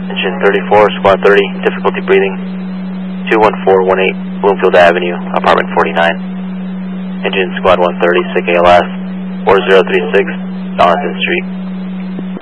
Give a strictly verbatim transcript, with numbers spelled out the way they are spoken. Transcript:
Engine thirty-four, Squad thirty, difficulty breathing. two one four one eight, Bloomfield Avenue, apartment forty-nine. Engine Squad one thirty, sick A L S, four zero three six, Donaldson Street.